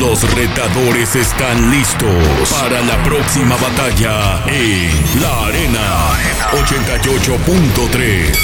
Los retadores están listos para la próxima batalla en la Arena 88.3.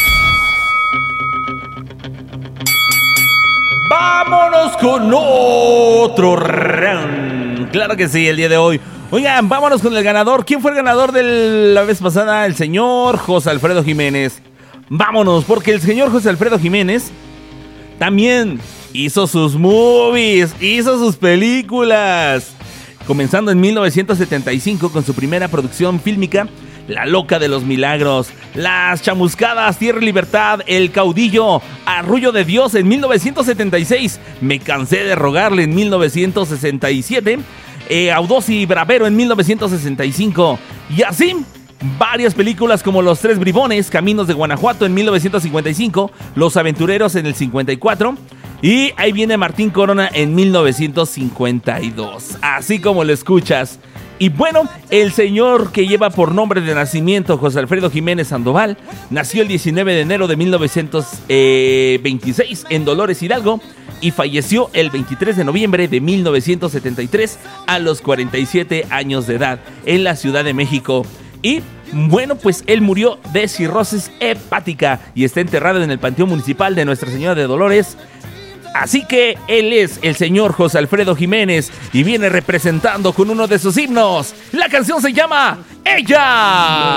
¡Vámonos con otro round! Claro que sí, el día de hoy. Oigan, vámonos con el ganador. ¿Quién fue el ganador de la vez pasada? El señor José Alfredo Jiménez. Vámonos, porque el señor José Alfredo Jiménez también hizo sus movies, hizo sus películas. Comenzando en 1975 con su primera producción fílmica, La Loca de los Milagros, Las Chamuscadas, Tierra y Libertad, El Caudillo, Arrullo de Dios en 1976, Me cansé de rogarle en 1967, Audaz y Bravero en 1965, y así varias películas como Los Tres Bribones, Caminos de Guanajuato en 1955, Los Aventureros en el 54, y ahí viene Martín Corona en 1952, así como lo escuchas. Y bueno, el señor que lleva por nombre de nacimiento José Alfredo Jiménez Sandoval nació el 19 de enero de 1926 en Dolores Hidalgo y falleció el 23 de noviembre de 1973 a los 47 años de edad en la Ciudad de México. Y bueno, pues él murió de cirrosis hepática y está enterrado en el Panteón Municipal de Nuestra Señora de Dolores. Así que él es el señor José Alfredo Jiménez y viene representando con uno de sus himnos. La canción se llama Ella.